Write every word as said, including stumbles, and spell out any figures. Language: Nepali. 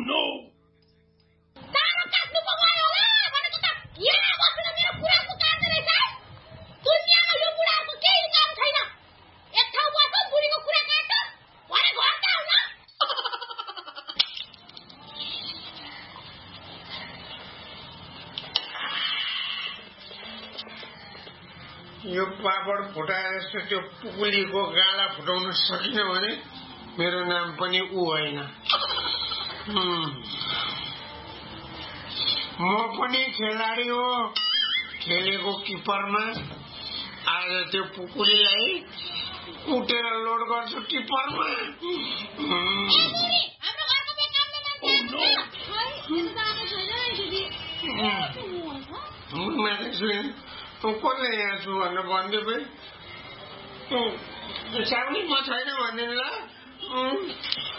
नो तारो काट्नु पगायो होला भनेको त यहाँ बसेर मेरो कुराको काट्दै रहेछ दुनियाँमा यो बुढाको केही काम छैन एक ठाउँ बस बुढीको कुरा काट्छ भने घर त आउन यो पापड फुटाएर जस्तो त्यो पुकुलीको गाला फुटाउन सकिन भने मेरो नाम पनि ऊ होइन म पनि खेलाडी हो खेलेको किपरमा आज त्यो पुकुलीलाई कुटेर लोड गर्छु किपरमा कसले यहाँ छु भनेर भनिदियो भाइ साउनी म छैन भन्दिनु ल